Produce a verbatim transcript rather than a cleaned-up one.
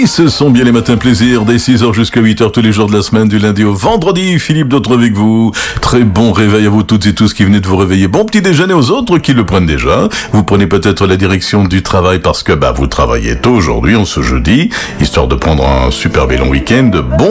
Oui, ce sont bien les matins plaisir, dès six heures jusqu'à huit heures tous les jours de la semaine, du lundi au vendredi. Philippe Dautre avec vous. Très bon réveil à vous toutes et tous qui venez de vous réveiller. Bon petit déjeuner aux autres qui le prennent déjà. Vous prenez peut-être la direction du travail parce que bah vous travaillez tôt aujourd'hui, en ce jeudi, histoire de prendre un super bel long week-end. Bon